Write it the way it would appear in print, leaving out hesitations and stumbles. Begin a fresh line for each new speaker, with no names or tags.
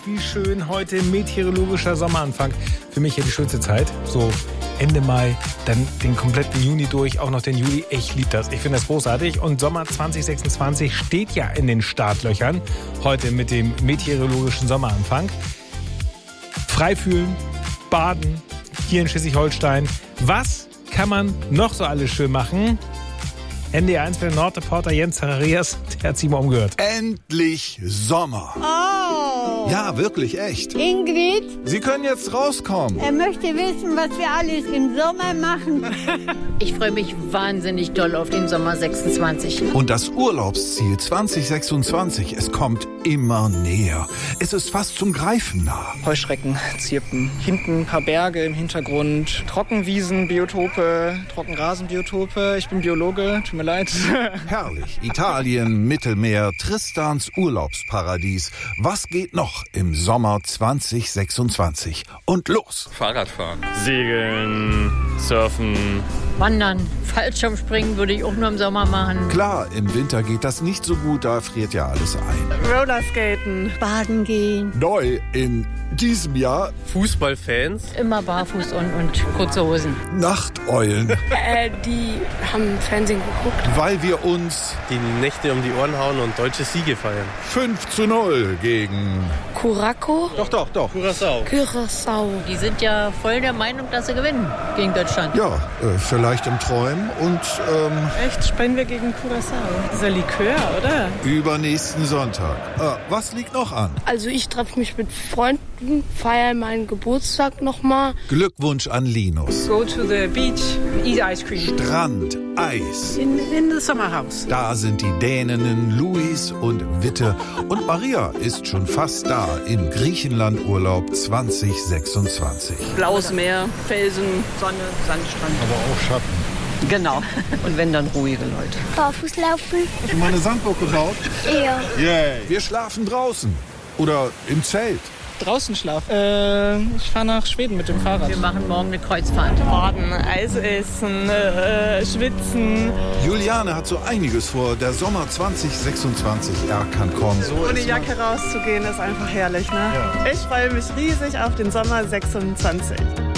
Wie schön heute meteorologischer Sommeranfang. Für mich ja die schönste Zeit. So Ende Mai, dann den kompletten Juni durch, auch noch den Juli. Ich liebe das. Ich finde das großartig. Und Sommer 2026 steht ja in den Startlöchern. Heute mit dem meteorologischen Sommeranfang. Frei fühlen, baden, hier in Schleswig-Holstein. Was kann man noch so alles schön machen? NDR1 für den Nordreporter Jens Zacharias, der hat sich mal umgehört.
Endlich Sommer.
Oh.
Ja, wirklich, echt.
Ingrid,
Sie können jetzt rauskommen.
er möchte wissen, was wir alles im Sommer machen.
Ich freue mich wahnsinnig doll auf den Sommer 26.
Und das Urlaubsziel 2026, es kommt immer näher. Es ist fast zum Greifen nah.
Heuschrecken zirpen. Hinten ein paar Berge im Hintergrund. Trockenwiesen, Biotope, Trockenrasenbiotope. Ich bin Biologe, tut mir leid.
Herrlich. Italien, Mittelmeer, Tristans Urlaubsparadies. Was geht noch im Sommer 2026? Und los!
Fahrradfahren, Segeln, Surfen.
Wandern, Fallschirmspringen würde ich auch nur im Sommer machen.
Klar, im Winter geht das nicht so gut, da friert ja alles ein.
Rollerskaten,
Baden gehen.
Neu in diesem Jahr
Fußballfans.
Immer barfuß und kurze Hosen.
Nachteulen,
die haben Fernsehen geguckt.
weil wir uns
Die Nächte um die Ohren hauen und deutsche Siege feiern.
5:0 gegen...
Curacao,
Doch.
Curaçao.
Die sind ja voll der Meinung, dass sie gewinnen gegen Deutschland.
Ja, vielleicht im Träumen und
Echt, spielen wir gegen Curaçao? Dieser Likör, oder?
übernächsten Sonntag. Was liegt noch an?
Also ich treffe mich mit Freunden, feiere meinen Geburtstag nochmal.
Glückwunsch an Linus.
Go to the beach, eat ice cream.
Strand, Eis.
In the summer house.
Da sind die Däninnen Luis und Witte. Und Maria ist schon fast da im Griechenland-Urlaub 2026.
Blaues Meer, Felsen, Sonne, Sandstrand.
Aber auch Schatten.
Genau. Und wenn, dann ruhige Leute.
Barfuß laufen.
Schon mal eine Sandburg gebaut?
Ja.
Yay. Wir schlafen draußen. Oder im Zelt.
Draußen schlafen. Ich fahre nach Schweden mit dem Fahrrad.
Wir machen morgen eine Kreuzfahrt.
Baden, Eis essen, schwitzen.
Juliane hat so einiges vor. Der Sommer 2026, er kann kommen.
Ohne Jacke rauszugehen ist einfach herrlich, ne?
Ja.
Ich freue mich riesig auf den Sommer 26.